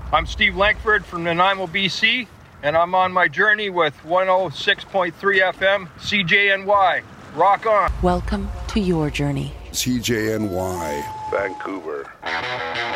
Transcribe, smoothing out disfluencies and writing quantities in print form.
I'm Steve Lankford from Nanaimo, BC, and I'm on my journey with 106.3 FM CJNY. Rock on. Welcome to your journey. CJNY, Vancouver.